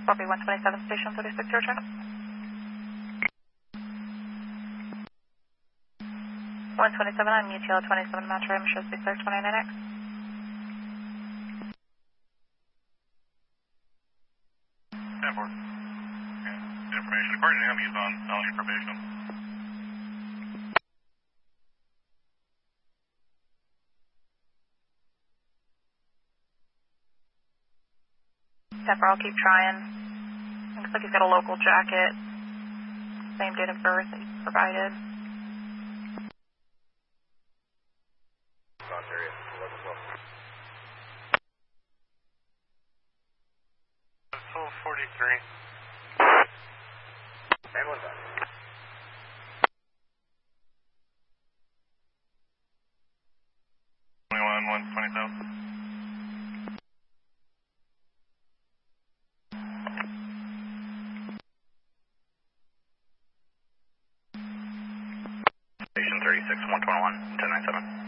Copy 127, station 36, your turn. 127 on UTL 27 Metro, shows be clear 29X. Stanford. Okay. Information. According to him, he's on felony probation. Pepper, I'll keep trying. Looks like he's got a local jacket. Same date of birth that you provided. Ontario, 43. And 1 time. 127. Station 36, 121, 1097.